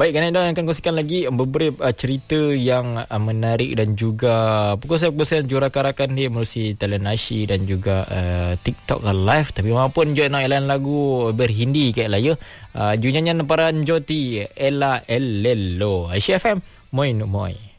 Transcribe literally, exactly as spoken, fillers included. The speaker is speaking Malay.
Baik, kan yang akan kongsikan lagi beberapa uh, cerita yang uh, menarik dan juga perkongsian-perkongsian jurakan-rakan dia melalui Telenashi dan juga uh, TikTok live. Tapi maupun juga nak elan lagu berhindi kat lah ya. Uh, Junyanyan para Joti Ella Ellelo. Aisyah F M, Moin Moin.